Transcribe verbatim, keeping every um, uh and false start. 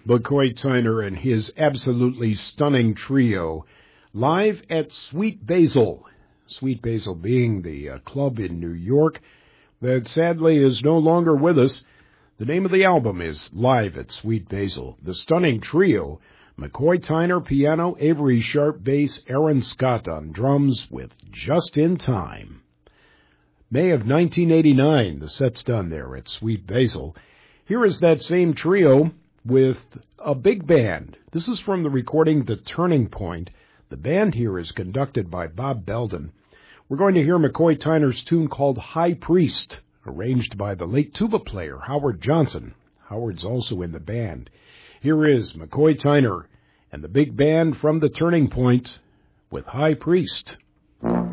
McCoy Tyner and his absolutely stunning trio live at Sweet Basil. Sweet Basil being the uh, club in New York that sadly is no longer with us. The name of the album is Live at Sweet Basil. The stunning trio, McCoy Tyner piano, Avery Sharp bass, Aaron Scott on drums with Just in Time. May of nineteen eighty-nine, the set's done there at Sweet Basil. Here is that same trio with a big band. This is from the recording The Turning Point. The band here is conducted by Bob Belden. We're going to hear McCoy Tyner's tune called High Priest, arranged by the late tuba player Howard Johnson. Howard's also in the band. Here is McCoy Tyner and the big band from The Turning Point with High Priest.